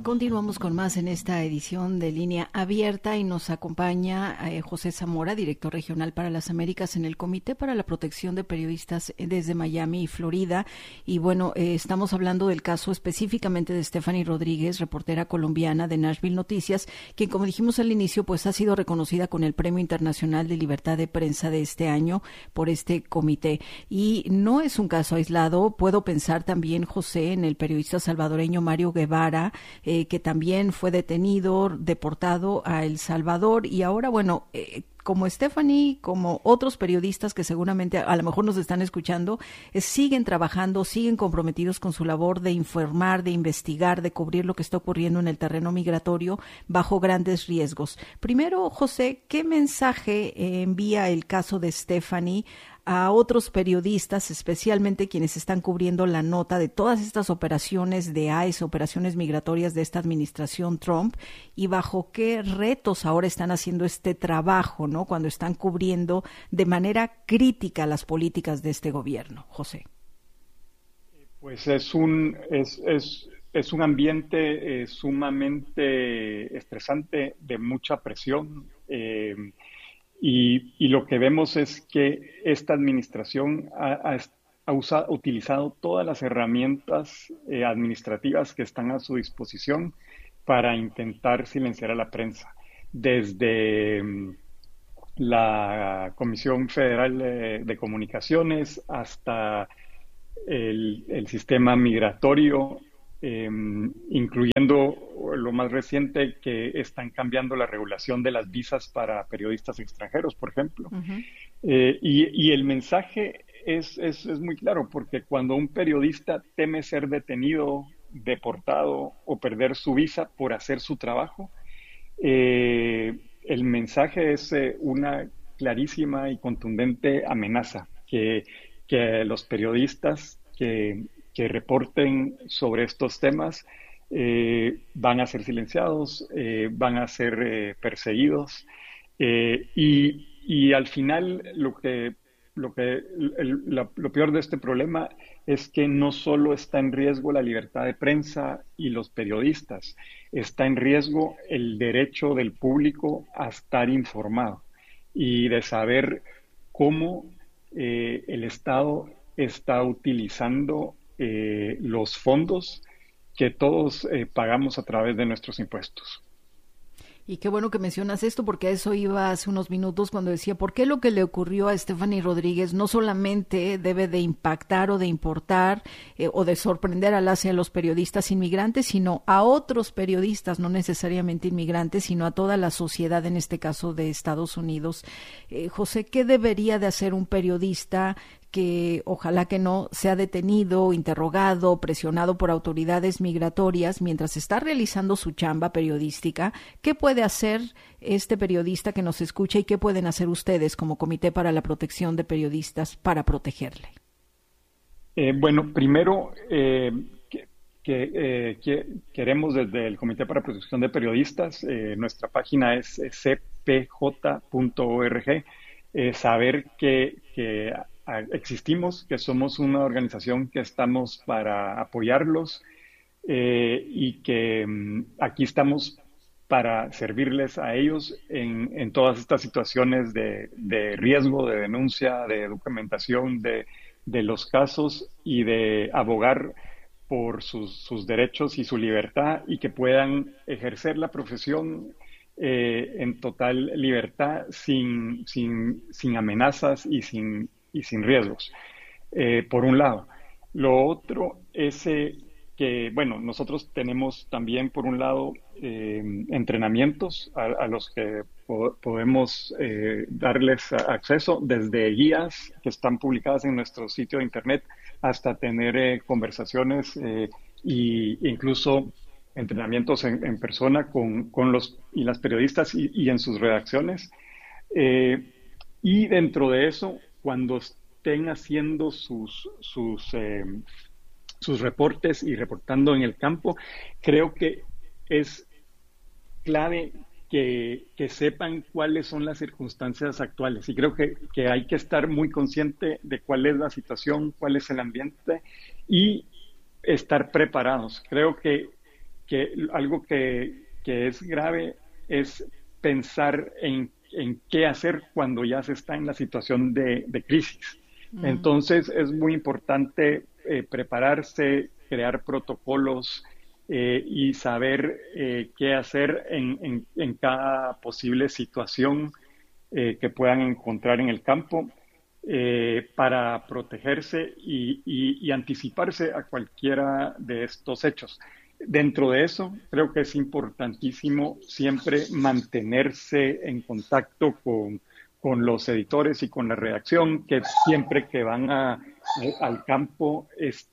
Continuamos con más en esta edición de Línea Abierta y nos acompaña José Zamora, director regional para las Américas en el Comité para la Protección de Periodistas desde Miami y Florida. Y bueno, estamos hablando del caso específicamente de Stephanie Rodríguez, reportera colombiana de Nashville Noticias, quien, como dijimos al inicio, pues ha sido reconocida con el Premio Internacional de Libertad de Prensa de este año por este comité. Y no es un caso aislado. Puedo pensar también, José, en el periodista salvadoreño Mario Guevara, que también fue detenido, deportado a El Salvador, y ahora, bueno, como Stephanie, como otros periodistas que seguramente a lo mejor nos están escuchando, siguen trabajando, siguen comprometidos con su labor de informar, de investigar, de cubrir lo que está ocurriendo en el terreno migratorio bajo grandes riesgos. Primero, José, ¿qué mensaje envía el caso de Stephanie a otros periodistas, especialmente quienes están cubriendo la nota de todas estas operaciones de ICE, operaciones migratorias de esta administración Trump, y bajo qué retos ahora están haciendo este trabajo, ¿no?, cuando están cubriendo de manera crítica las políticas de este gobierno? José. Pues es un ambiente sumamente estresante, de mucha presión. Y lo que vemos es que esta administración ha utilizado todas las herramientas administrativas que están a su disposición para intentar silenciar a la prensa. Desde la Comisión Federal de Comunicaciones hasta el sistema migratorio, incluyendo lo más reciente, que están cambiando la regulación de las visas para periodistas extranjeros, por ejemplo. Uh-huh. Y el mensaje es muy claro, porque cuando un periodista teme ser detenido, deportado o perder su visa por hacer su trabajo, el mensaje es una clarísima y contundente amenaza que los periodistas que reporten sobre estos temas van a ser silenciados, van a ser perseguidos, y al final lo peor de este problema es que no solo está en riesgo la libertad de prensa y los periodistas, está en riesgo el derecho del público a estar informado y de saber cómo el Estado está utilizando los fondos que todos pagamos a través de nuestros impuestos. Y qué bueno que mencionas esto, porque a eso iba hace unos minutos cuando decía, ¿por qué lo que le ocurrió a Stephanie Rodríguez no solamente debe de impactar o de importar o de sorprender a los periodistas inmigrantes, sino a otros periodistas, no necesariamente inmigrantes, sino a toda la sociedad, en este caso de Estados Unidos? José, ¿qué debería de hacer un periodista que ojalá que no sea detenido, interrogado, presionado por autoridades migratorias mientras está realizando su chamba periodística? ¿Qué puede hacer este periodista que nos escucha y qué pueden hacer ustedes como Comité para la Protección de Periodistas para protegerle? Bueno, primero queremos desde el Comité para la Protección de Periodistas, nuestra página es cpj.org, saber que existimos, que somos una organización que estamos para apoyarlos y que aquí estamos para servirles a ellos en todas estas situaciones de riesgo, de denuncia, de documentación de los casos y de abogar por sus derechos y su libertad, y que puedan ejercer la profesión en total libertad, sin amenazas y sin riesgos, por un lado. Lo otro es que, bueno, nosotros tenemos también, por un lado, entrenamientos a los que podemos darles acceso, desde guías que están publicadas en nuestro sitio de internet hasta tener conversaciones e incluso entrenamientos en persona con los y las periodistas y en sus redacciones. Y dentro de eso, cuando estén haciendo sus reportes y reportando en el campo, creo que es clave que sepan cuáles son las circunstancias actuales. Y creo que hay que estar muy consciente de cuál es la situación, cuál es el ambiente y estar preparados. Creo que que algo que es grave es pensar en qué hacer cuando ya se está en la situación de crisis. Entonces es muy importante prepararse, crear protocolos y saber qué hacer en cada posible situación que puedan encontrar en el campo para protegerse y anticiparse a cualquiera de estos hechos. Dentro de eso, creo que es importantísimo siempre mantenerse en contacto con los editores y con la redacción, que siempre que van al campo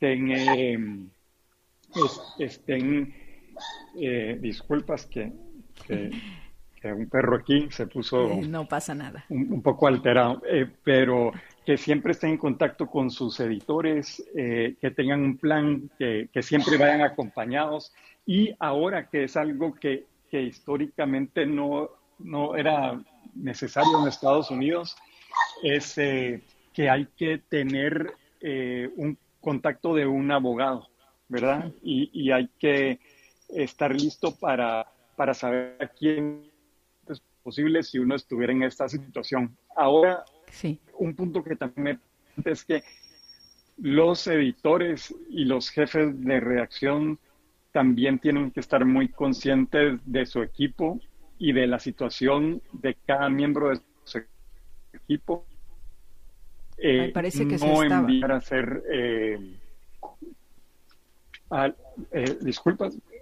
estén disculpas que un perro aquí se puso No pasa nada. un poco alterado, pero que siempre estén en contacto con sus editores, que tengan un plan, que siempre vayan acompañados. Y ahora que es algo que históricamente no era necesario en Estados Unidos, es que hay que tener un contacto de un abogado, ¿verdad? Y hay que estar listo para saber a quién es posible si uno estuviera en esta situación. Ahora, Sí. un punto que también me es que los editores y los jefes de redacción también tienen que estar muy conscientes de su equipo y de la situación de cada miembro de su equipo. Ay, parece que se No estaba. enviar a hacer disculpas,